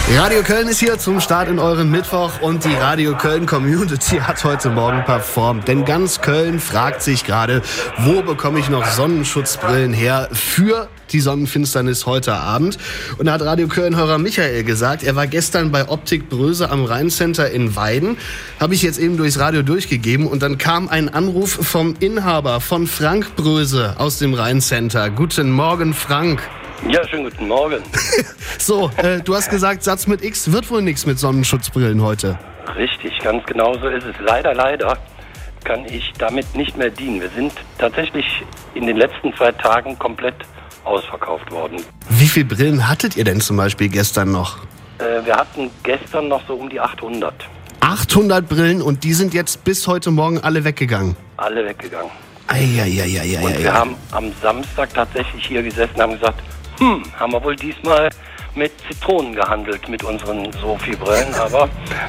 Radio Köln ist hier zum Start in euren Mittwoch und die Radio Köln Community hat heute Morgen performt. Denn ganz Köln fragt sich gerade, wo bekomme ich noch Sonnenschutzbrillen her für die Sonnenfinsternis heute Abend? Und da hat Radio Köln-Hörer Michael gesagt, er war gestern bei Optik Bröse am Rheincenter in Weiden. Habe ich jetzt eben durchs Radio durchgegeben und dann kam ein Anruf vom Inhaber von Frank Bröse aus dem Rheincenter. Guten Morgen, Frank. Ja, schönen guten Morgen. So, du hast gesagt, Satz mit X, wird wohl nichts mit Sonnenschutzbrillen heute. Richtig, ganz genau so ist es. Leider kann ich damit nicht mehr dienen. Wir sind tatsächlich in den letzten 2 Tagen komplett ausverkauft worden. Wie viele Brillen hattet ihr denn zum Beispiel gestern noch? Wir hatten gestern noch so um die 800. 800 Brillen und die sind jetzt bis heute Morgen alle weggegangen? Alle weggegangen. Eieieiei. Und wir haben am Samstag tatsächlich hier gesessen und haben gesagt, haben wir wohl diesmal mit Zitronen gehandelt mit unseren Sophie-Brillen, aber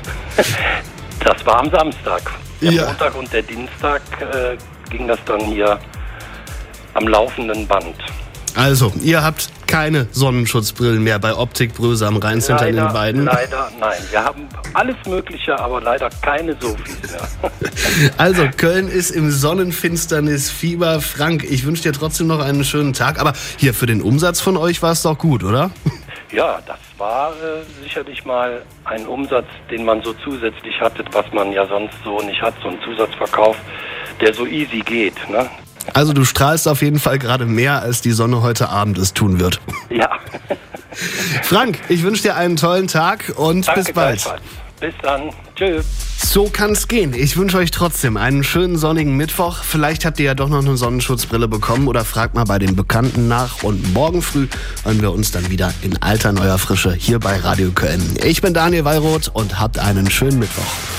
das war am Samstag. Der Montag und der Dienstag ging das dann hier am laufenden Band. Also, ihr habt keine Sonnenschutzbrillen mehr bei Optik Bröse am Rheincenter in Weiden? Leider, nein. Wir haben alles Mögliche, aber leider keine Sophies mehr. Also, Köln ist im Sonnenfinsternis-Fieber. Frank, ich wünsche dir trotzdem noch einen schönen Tag. Aber hier, für den Umsatz von euch war es doch gut, oder? Ja, das war sicherlich mal ein Umsatz, den man so zusätzlich hatte, was man ja sonst so nicht hat. So ein Zusatzverkauf, der so easy geht, ne? Also du strahlst auf jeden Fall gerade mehr, als die Sonne heute Abend es tun wird. Ja. Frank, ich wünsche dir einen tollen Tag und Danke, bis bald. Bis dann. Tschüss. So kann's gehen. Ich wünsche euch trotzdem einen schönen sonnigen Mittwoch. Vielleicht habt ihr ja doch noch eine Sonnenschutzbrille bekommen oder fragt mal bei den Bekannten nach. Und morgen früh hören wir uns dann wieder in alter neuer Frische hier bei Radio Köln. Ich bin Daniel Wallroth und habt einen schönen Mittwoch.